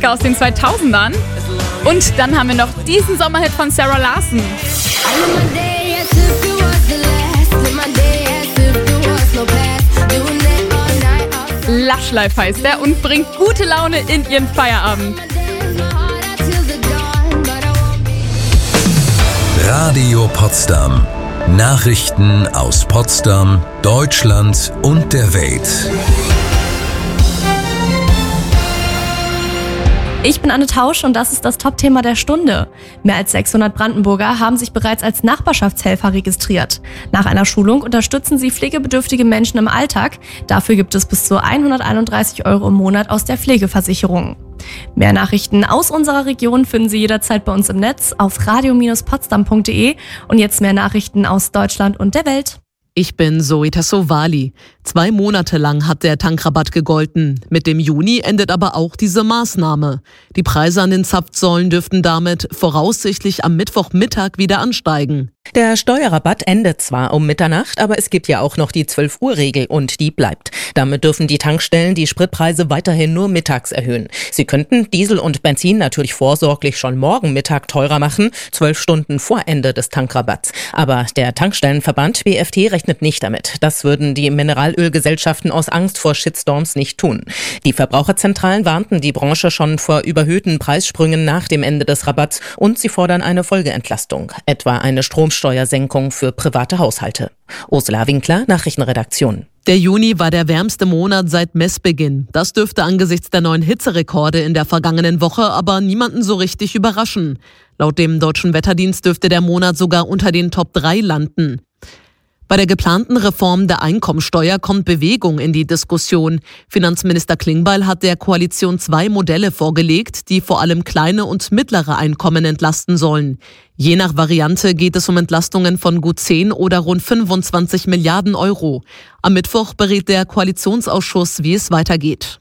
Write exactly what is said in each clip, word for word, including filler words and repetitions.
Klassiker aus den zweitausendern. Und dann haben wir noch diesen Sommerhit von Sarah Larsson. Lush Life heißt er und bringt gute Laune in ihren Feierabend. Radio Potsdam. Nachrichten aus Potsdam, Deutschland und der Welt. Ich bin Anne Tausch und das ist das Top-Thema der Stunde. Mehr als sechshundert Brandenburger haben sich bereits als Nachbarschaftshelfer registriert. Nach einer Schulung unterstützen sie pflegebedürftige Menschen im Alltag. Dafür gibt es bis zu hunderteinunddreißig Euro im Monat aus der Pflegeversicherung. Mehr Nachrichten aus unserer Region finden Sie jederzeit bei uns im Netz auf radio potsdam punkt de und jetzt mehr Nachrichten aus Deutschland und der Welt. Ich bin Zoe Tassovali. Zwei Monate lang hat der Tankrabatt gegolten. Mit dem Juni endet aber auch diese Maßnahme. Die Preise an den Zapfsäulen dürften damit voraussichtlich am Mittwochmittag wieder ansteigen. Der Steuerrabatt endet zwar um Mitternacht, aber es gibt ja auch noch die zwölf Uhr Regel und die bleibt. Damit dürfen die Tankstellen die Spritpreise weiterhin nur mittags erhöhen. Sie könnten Diesel und Benzin natürlich vorsorglich schon morgen Mittag teurer machen, zwölf Stunden vor Ende des Tankrabatts. Aber der Tankstellenverband B F T rechnet nicht damit. Das würden die Mineralölgesellschaften aus Angst vor Shitstorms nicht tun. Die Verbraucherzentralen warnten die Branche schon vor überhöhten Preissprüngen nach dem Ende des Rabatts und sie fordern eine Folgeentlastung, etwa eine Stromsteuersenkung für private Haushalte. Ursula Winkler, Nachrichtenredaktion. Der Juni war der wärmste Monat seit Messbeginn. Das dürfte angesichts der neuen Hitzerekorde in der vergangenen Woche aber niemanden so richtig überraschen. Laut dem Deutschen Wetterdienst dürfte der Monat sogar unter den Top drei landen. Bei der geplanten Reform der Einkommensteuer kommt Bewegung in die Diskussion. Finanzminister Klingbeil hat der Koalition zwei Modelle vorgelegt, die vor allem kleine und mittlere Einkommen entlasten sollen. Je nach Variante geht es um Entlastungen von gut zehn oder rund fünfundzwanzig Milliarden Euro. Am Mittwoch berät der Koalitionsausschuss, wie es weitergeht.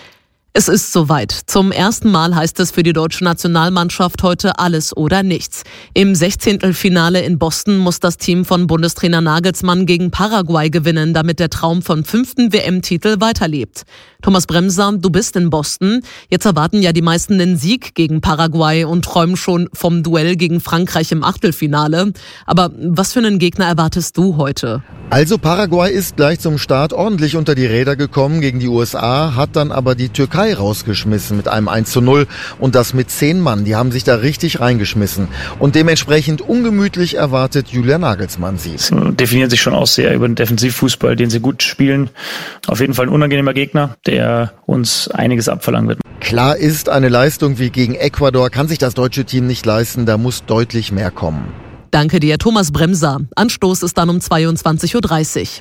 Es ist soweit. Zum ersten Mal heißt es für die deutsche Nationalmannschaft heute alles oder nichts. Im Sechzehntelfinale in Boston muss das Team von Bundestrainer Nagelsmann gegen Paraguay gewinnen, damit der Traum vom fünften W M-Titel weiterlebt. Thomas Bremser, du bist in Boston. Jetzt erwarten ja die meisten den Sieg gegen Paraguay und träumen schon vom Duell gegen Frankreich im Achtelfinale. Aber was für einen Gegner erwartest du heute? Also Paraguay ist gleich zum Start ordentlich unter die Räder gekommen gegen die U S A, hat dann aber die Türkei rausgeschmissen mit einem eins zu null und das mit zehn Mann. Die haben sich da richtig reingeschmissen. Und dementsprechend ungemütlich erwartet Julian Nagelsmann sie. Sie definieren sich schon aus sehr über den Defensivfußball, den sie gut spielen. Auf jeden Fall ein unangenehmer Gegner, der uns einiges abverlangen wird. Klar ist, eine Leistung wie gegen Ecuador kann sich das deutsche Team nicht leisten. Da muss deutlich mehr kommen. Danke dir, Thomas Bremser. Anstoß ist dann um zweiundzwanzig Uhr dreißig.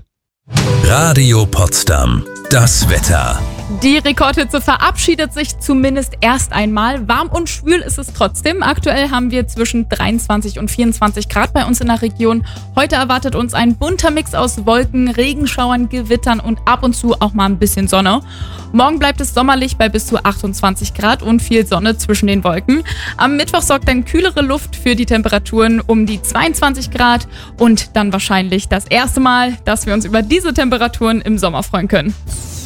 Radio Potsdam. Das Wetter. Die Rekordhitze verabschiedet sich zumindest erst einmal. Warm und schwül ist es trotzdem. Aktuell haben wir zwischen dreiundzwanzig und vierundzwanzig Grad bei uns in der Region. Heute erwartet uns ein bunter Mix aus Wolken, Regenschauern, Gewittern und ab und zu auch mal ein bisschen Sonne. Morgen bleibt es sommerlich bei bis zu achtundzwanzig Grad und viel Sonne zwischen den Wolken. Am Mittwoch sorgt dann kühlere Luft für die Temperaturen um die zweiundzwanzig Grad und dann wahrscheinlich das erste Mal, dass wir uns über diese Temperaturen im Sommer freuen können.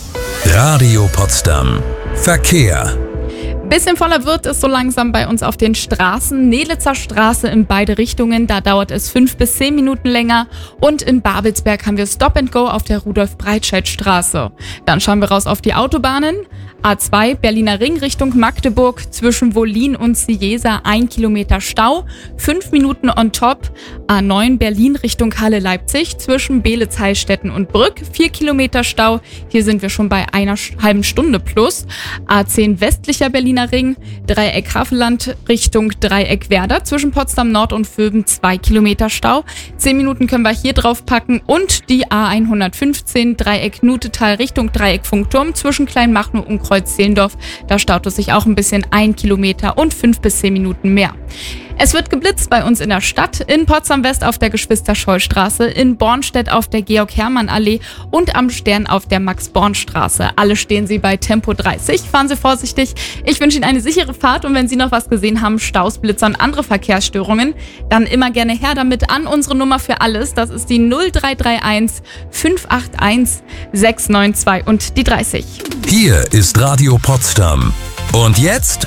Radio Potsdam. Verkehr. Bisschen voller wird es so langsam bei uns auf den Straßen. Nelitzer Straße in beide Richtungen, da dauert es fünf bis zehn Minuten länger. Und in Babelsberg haben wir Stop and Go auf der Rudolf-Breitscheid-Straße. Dann schauen wir raus auf die Autobahnen. A zwei Berliner Ring Richtung Magdeburg, zwischen Wollin und Ciesa ein Kilometer Stau, fünf Minuten on top. A neun Berlin Richtung Halle Leipzig, zwischen Beelitz, Heilstätten und Brück, vier Kilometer Stau. Hier sind wir schon bei einer halben Stunde plus. A zehn westlicher Berliner Ring, Dreieck Havelland Richtung Dreieck Werder, zwischen Potsdam Nord und Vöben zwei Kilometer Stau. zehn Minuten können wir hier drauf packen und die A hundertfünfzehn Dreieck Nutetal Richtung Dreieck Funkturm, zwischen Kleinmachnow und Kreuz-Zehlendorf. Da staut es sich auch ein bisschen, ein Kilometer und fünf bis zehn Minuten mehr. Es wird geblitzt bei uns in der Stadt, in Potsdam West auf der Geschwister-Scholl-Straße, in Bornstedt auf der Georg-Hermann-Allee und am Stern auf der Max-Born-Straße. Alle stehen sie bei Tempo dreißig. Fahren Sie vorsichtig. Ich wünsche Ihnen eine sichere Fahrt und wenn Sie noch was gesehen haben, Staus, Blitzer und andere Verkehrsstörungen, dann immer gerne her damit an unsere Nummer für alles. Das ist die null drei drei eins fünf acht eins sechs neun zwei und die dreißig. Hier ist Radio Potsdam. Und jetzt